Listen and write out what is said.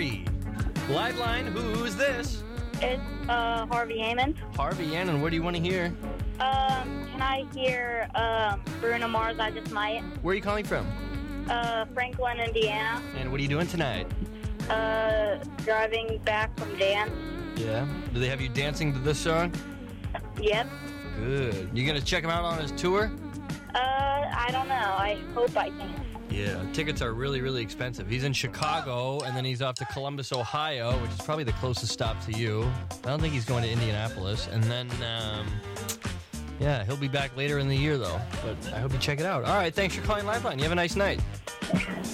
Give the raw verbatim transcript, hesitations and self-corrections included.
three. Liveline, who's this? It's uh, Harvey Hammond. Harvey Hannon, what do you want to hear? Um, can I hear um, Bruno Mars, I Just Might? Where are you calling from? Uh, Franklin, Indiana. And what are you doing tonight? Uh, driving back from dance. Yeah. Do they have you dancing to this song? Yep. Good. You going to check him out on his tour? Uh, I don't know. I hope I can. Yeah, tickets are really, really expensive. He's in Chicago, and then he's off to Columbus, Ohio, which is probably the closest stop to you. I don't think he's going to Indianapolis. And then, um, yeah, he'll be back later in the year, though. But I hope you check it out. All right, thanks for calling Lifeline. You have a nice night.